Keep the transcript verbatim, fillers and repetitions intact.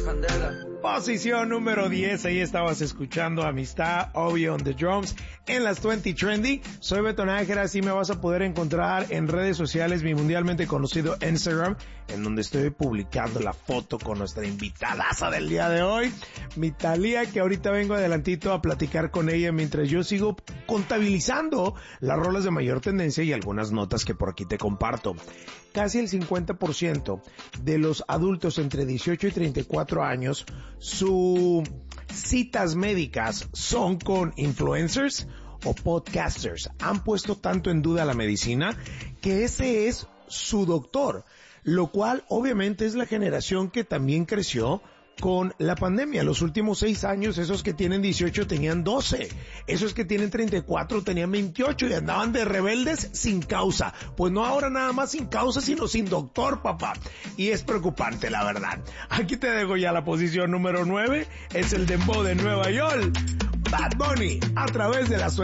Posición número diez, ahí estabas escuchando Amistad, Obi on the Drums, en las veinte Trendy. Soy Beto Nájera, así me vas a poder encontrar en redes sociales, mi mundialmente conocido Instagram, en donde estoy publicando la foto con nuestra invitadaza del día de hoy, mi Thalía, que ahorita vengo adelantito a platicar con ella mientras yo sigo contabilizando las rolas de mayor tendencia y algunas notas que por aquí te comparto. Casi el cincuenta por ciento de los adultos entre dieciocho y treinta y cuatro años, sus citas médicas son con influencers o podcasters. Han puesto tanto en duda la medicina que ese es su doctor, lo cual obviamente es la generación que también creció con la pandemia. Los últimos seis años, esos que tienen dieciocho tenían doce, esos que tienen treinta y cuatro tenían veintiocho y andaban de rebeldes sin causa. Pues no ahora nada más sin causa, sino sin doctor, papá. Y es preocupante, la verdad. Aquí te dejo ya la posición número nueve, es el dembow de Nueva York, Bad Bunny, a través de la